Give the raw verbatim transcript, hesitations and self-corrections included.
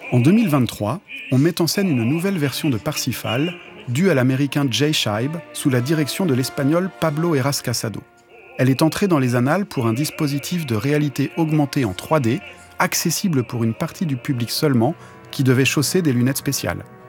En deux mille vingt-trois, on met en scène une nouvelle version de Parsifal, due à l'américain Jay Scheib, sous la direction de l'espagnol Pablo Heras Casado. Elle est entrée dans les annales pour un dispositif de réalité augmentée en trois D, accessible pour une partie du public seulement, qui devait chausser des lunettes spéciales.